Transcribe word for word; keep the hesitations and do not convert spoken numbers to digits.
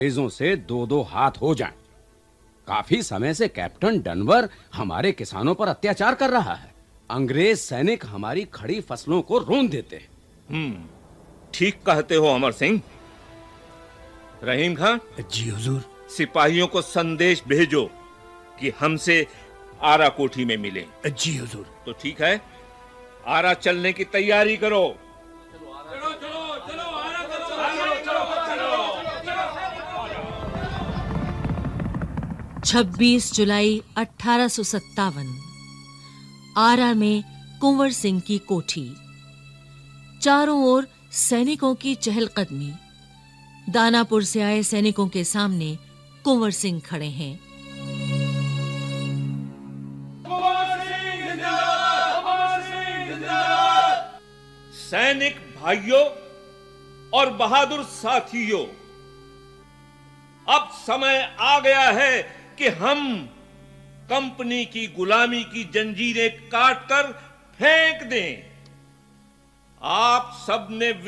अंग्रेजों से दो दो हाथ हो जाएं। काफी समय से कैप्टन डनवर हमारे किसानों पर अत्याचार कर रहा है। अंग्रेज सैनिक हमारी खड़ी फसलों को रोन देते हैं। हम्म, ठीक कहते हो अमर सिंह। रहीम खान। जी हुजूर। सिपाहियों को संदेश भेजो कि हमसे आरा कोठी में मिले। जी हुजूर। तो ठीक है, आरा चलने की तैयारी करो। छब्बीस जुलाई अठारह सौ सत्तावन, आरा में कुंवर सिंह की कोठी। चारों ओर सैनिकों की चहलकदमी। दानापुर से आए सैनिकों के सामने कुंवर सिंह खड़े हैं। सैनिक भाइयों और बहादुर साथियों, अब समय आ गया है कि हम कंपनी की गुलामी की जंजीरें काटकर फेंक दें। आप सबने